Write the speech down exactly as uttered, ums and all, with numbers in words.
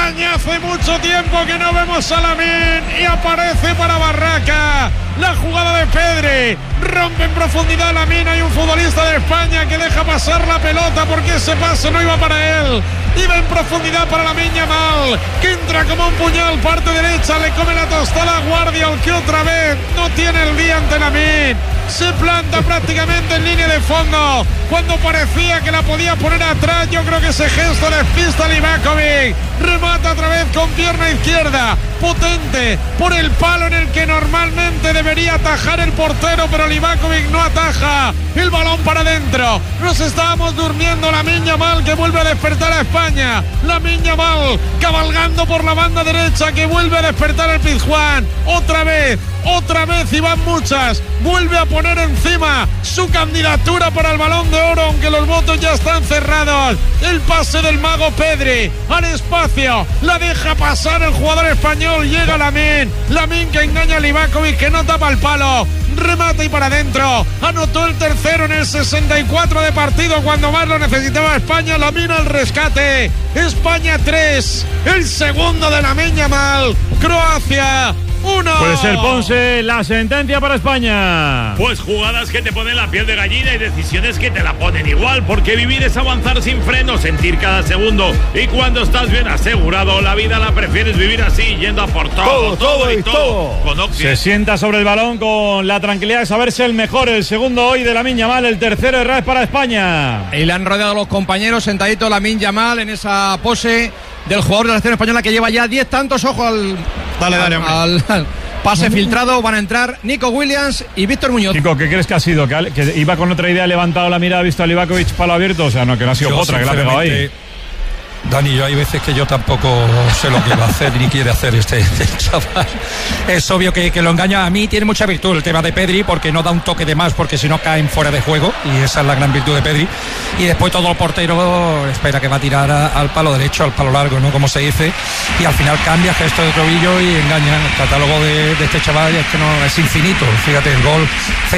España, hace mucho tiempo que no vemos a Lamine y aparece para Barraca. La jugada de Pedri, rompe en profundidad Lamine. Hay un futbolista de España que deja pasar la pelota porque ese pase no iba para él. Iba en profundidad para Lamine Yamal, que entra como un puñal, parte derecha, le come la tostada a Guardiol, que otra vez no tiene el día ante Lamine. Se planta prácticamente en línea de fondo cuando parecía que la podía poner atrás. Yo creo que ese gesto despista a Livakovic. Remata otra vez con pierna izquierda, potente, por el palo en el que normalmente debería atajar el portero, pero Livakovic no ataja. El balón para adentro. Nos estábamos durmiendo. Lamine Yamal, que vuelve a despertar a España. Lamine Yamal cabalgando por la banda derecha, que vuelve a despertar el Pizjuán. Otra vez, otra vez, y van muchas. Vuelve a poner encima su candidatura para el Balón de Oro, aunque los votos ya están cerrados. El pase del mago Pedri al espacio, la deja pasar el jugador español. Llega Lamine, Lamine que engaña a Livakovic, que no tapa el palo. Remata y para adentro. Anotó el tercero en el sesenta y cuatro de partido, cuando más lo necesitaba España. Lamine al rescate. España tres, el segundo de Lamine Yamal. Croacia uno. Puede ser, Ponce, la sentencia para España. Pues jugadas que te ponen la piel de gallina y decisiones que te la ponen igual, porque vivir es avanzar sin freno, sentir cada segundo, y cuando estás bien asegurado, la vida la prefieres vivir así, yendo a por todo, Todo, todo, todo y y todo. todo. Con Oxy. Se sienta sobre el balón con la tranquilidad de saberse el mejor. El segundo hoy de Lamine Yamal, el tercero de Raes para España. Y le han rodeado los compañeros, sentadito Lamine Yamal en esa pose del jugador de la selección española, que lleva ya diez tantos. Ojo al, Dale, dale, hombre. al, al pase filtrado. Van a entrar Nico Williams y Víctor Muñoz. Chico, ¿qué crees que ha sido? ¿Que, que iba con otra idea, ha levantado la mirada, ha visto a Livakovic palo abierto? O sea, no, que no ha sido Yo, otra, que la ha pegado ahí. Dani, yo hay veces que yo tampoco sé lo que va a hacer ni quiere hacer este, este chaval. Es obvio que, que lo engaña. A mí tiene mucha virtud el tema de Pedri, porque no da un toque de más, porque si no caen fuera de juego, y esa es la gran virtud de Pedri. Y después todo el portero espera que va a tirar a, al palo derecho, al palo largo, ¿no? Como se dice, y al final cambia gesto de tobillo y engaña. El catálogo de, de este chaval es que no es infinito. Fíjate, el gol